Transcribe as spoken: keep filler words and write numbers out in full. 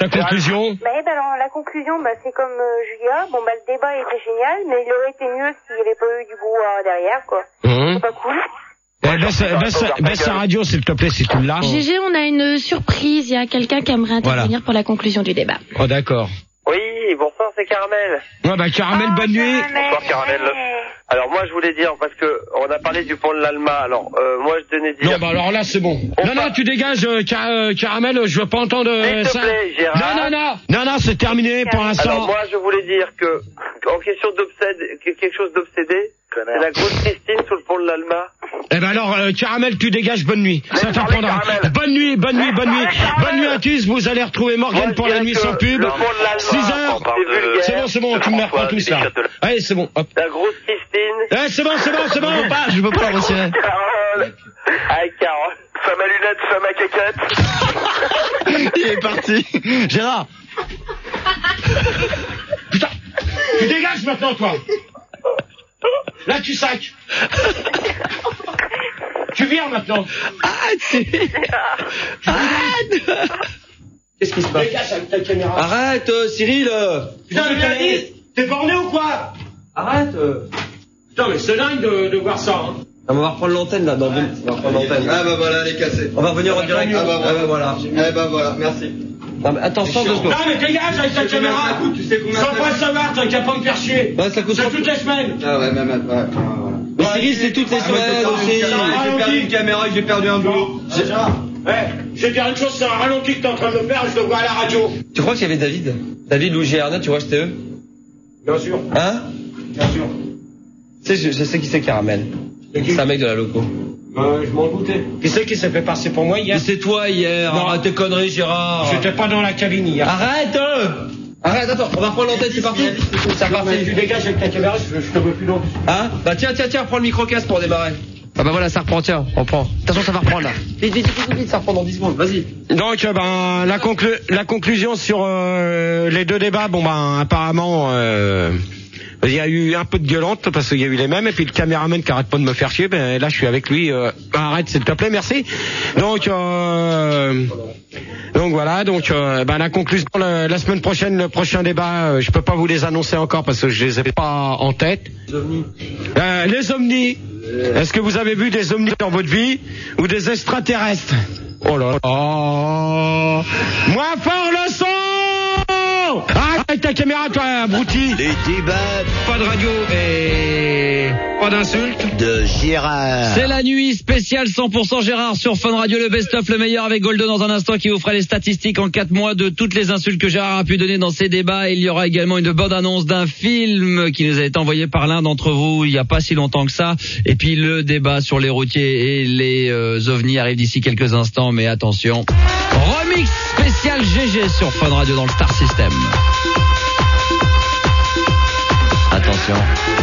Ta conclusion? Bah, bah alors la conclusion, bah c'est comme euh, Julia. Bon bah le débat était génial, mais il aurait été mieux s'il n'y avait pas eu du brouhaha derrière, quoi. Mmh. C'est pas cool. Eh, baisse, baisse, baisse sa radio, s'il te plaît, si tu l'as. G G, on a une surprise. Il y a quelqu'un qui aimerait intervenir voilà. pour la conclusion du débat. Oh, d'accord. Oui, bonsoir, c'est Caramel. Ouais, bah, Caramel, oh, bonne nuit. Caramel. Bonsoir, Caramel. Alors, moi, je voulais dire, parce que on a parlé du pont de l'Alma, alors, euh, moi, je tenais à dire... Non, bah, alors là, c'est bon. On non, part... non, tu dégages, euh, car, euh, Caramel, je veux pas entendre euh, ça. S'il te plaît, Gérard. Non, non, non. Non, non, c'est terminé pour l'instant. Alors, moi, je voulais dire que, en question d'obsédé, quelque chose d'obsédé, c'est la grosse Christine sous le pont de l'Alma. Eh ben alors, euh, Caramel, tu dégages, bonne nuit. Mais ça t'apprendra. Bonne nuit, bonne nuit, bonne nuit. Bonne nuit à tous, vous allez retrouver Morgane moi, pour la nuit sans pub. six heures. C'est bon, c'est bon, tu me la reprends tous là. Allez, c'est bon, hop. La grosse Christine. Eh, c'est bon, c'est bon, c'est bon. Pas, je veux pas retirer. Carole. Avec Carole. Femme à lunettes, femme à caquette. Il est parti. Gérard. Putain. Tu dégages maintenant, toi. Là, tu sacs. Tu viens maintenant. Arrête. Arrête. Qu'est-ce qui se passe? Dégage avec ta caméra. Arrête, euh, Cyril. Putain, mais t'es, t'es borné ou quoi? Arrête. Euh. Putain, mais c'est dingue de, de voir ça, hein. On va reprendre l'antenne là, dans deux. On va reprendre l'antenne. Ah bah voilà, elle est cassée. On va revenir en direct. Ah bah voilà. Ah bah voilà. Eh bah voilà, merci. Non mais attention deux secondes. Non mais dégage avec ta caméra. Ça coûte, tu sais combien sans pas le savoir, t'as qu'à pas me faire chier. Ouais, ça coûte c'est toutes les semaines. Ah ouais, même, ouais, ouais, voilà. Mais Cyril, c'est toutes les semaines aussi. J'ai perdu une caméra et j'ai perdu un boulot. C'est ça. Ouais, je vais dire une chose, c'est un ralenti que t'es en train de me faire, je le vois à la radio. Tu crois qu'il y avait David? David ou Gérard, tu vois, c'était eux? Bien sûr. Hein? Bien sûr. Tu sais, je, je sais qui c'est Caramel. C'est un mec de la loco. Euh, je m'en doutais. Qui c'est qui s'est fait passer pour moi hier? Mais c'est toi hier. Non. Arrête tes conneries, Gérard. J'étais pas dans la cabine hier. Arrête! Euh Arrête, attends, on va reprendre l'antenne, c'est parti. C'est reparti. Tu dégages avec ta caméra, je, je te veux plus long. Hein? Bah tiens, tiens, tiens, prends le micro-casque pour démarrer. Ah bah voilà, ça reprend, tiens, on reprend. Attention, ça va reprendre là. Vite, vite, vite, vite, ça reprend dans dix secondes, vas-y. Donc, euh, ben, la, conclu la conclusion sur euh, les deux débats, bon ben, apparemment, euh, il y a eu un peu de gueulante parce qu'il y a eu les mêmes, et puis le caméraman qui arrête pas de me faire chier, ben là je suis avec lui, euh, arrête s'il te plaît, merci. Donc, euh, donc voilà, donc euh, ben la conclusion, la, la semaine prochaine, le prochain débat, euh, je peux pas vous les annoncer encore parce que je les ai pas en tête. Les ovnis. Euh, les ovnis. Est-ce que vous avez vu des ovnis dans votre vie ou des extraterrestres? Oh là là. Oh. Moins fort le son. Arrête ta caméra, toi, abruti. Les débats. Pas de radio et pas d'insultes. De Gérard. C'est la nuit spéciale cent pour cent Gérard sur Fun Radio, le best-of, le meilleur avec Golden dans un instant qui vous fera les statistiques en quatre mois de toutes les insultes que Gérard a pu donner dans ses débats. Il y aura également une bonne annonce d'un film qui nous a été envoyé par l'un d'entre vous il n'y a pas si longtemps que ça. Et puis le débat sur les routiers et les euh, ovnis arrive d'ici quelques instants, mais attention. Remix spécial G G sur Fun Radio dans le Star System. Attention.